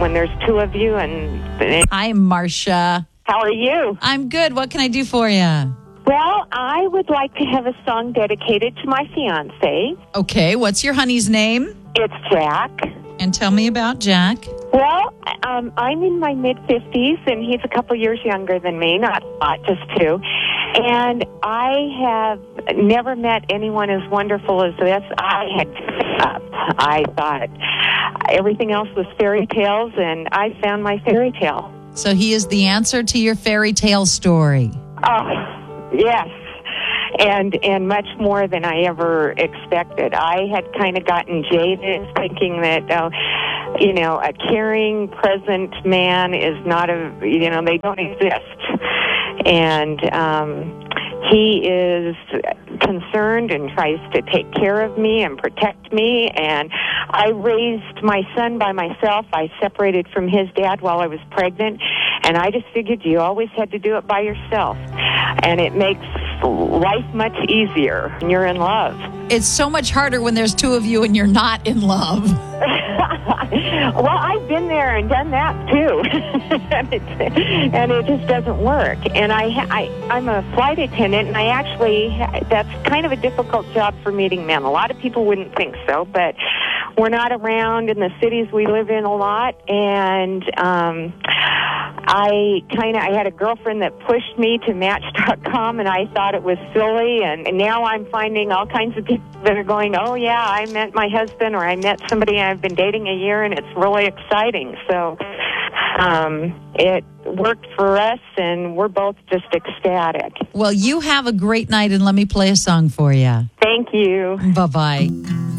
when there's two of you. And Hi, Marcia. how are you? I'm good. What can I do for you? Well, I would like to have a song dedicated to my fiance. Okay, what's your honey's name? It's Jack. And tell me about Jack. Well, I'm in my mid-50s, and he's a couple years younger than me, not a lot, just 2. And I have never met anyone as wonderful as this. I had given up. I thought everything else was fairy tales, and I found my fairy tale. So he is the answer to your fairy tale story. Oh, yes. And much more than I ever expected. I had kind of gotten jaded thinking that, a caring, present man is not they don't exist. And he is concerned and tries to take care of me and protect me. And I raised my son by myself. I separated from his dad while I was pregnant. And I just figured you always had to do it by yourself. And it makes life much easier when you're in love. It's so much harder when there's two of you and you're not in love. Well, I've been there and done that too, and it just doesn't work. And I'm a flight attendant, and that's kind of a difficult job for meeting men. A lot of people wouldn't think so, but we're not around in the cities we live in a lot, and I had a girlfriend that pushed me to Match.com, and I thought it was silly, and now I'm finding all kinds of people that are going, oh yeah, I met my husband, or I met somebody I've been dating a year, and it's really exciting. So it worked for us, and we're both just ecstatic. Well, you have a great night, and let me play a song for you. Thank you. Bye-bye.